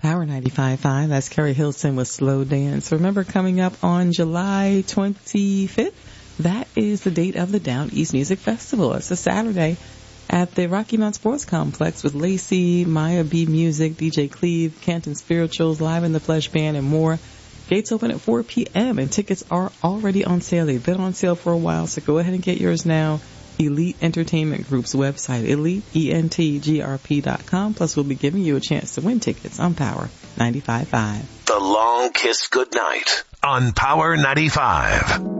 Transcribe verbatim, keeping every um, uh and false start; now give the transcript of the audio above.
Power ninety-five point five. That's Kerry Hilson with Slow Dance. Remember, coming up on July twenty-fifth, that is the date of the Down East Music Festival. It's a Saturday at the Rocky Mount Sports Complex with Lacey, Maya B Music, D J Cleve, Canton Spirituals, Live in the Flesh Band, and more. Gates open at four p.m. and tickets are already on sale. They've been on sale for a while, so go ahead and get yours now. Elite Entertainment Group's website, elite e n t g r p dot com. Plus, we'll be giving you a chance to win tickets on Power ninety-five point five. The Long Kiss Goodnight on Power ninety-five.